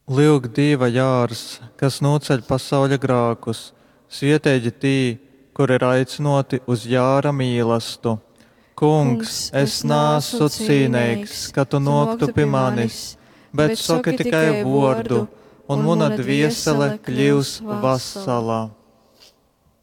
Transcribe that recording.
Lūk, Dieva jārs, kas noceļ pasauļa grākus, svietēģi tī, kur ir aicinoti uz jāra mīlestību. Kungs, es nāsu cīnīgs, ka tu noktu pie manis, bet saki tikai vārdu, un mana dviesele kļūs vasala.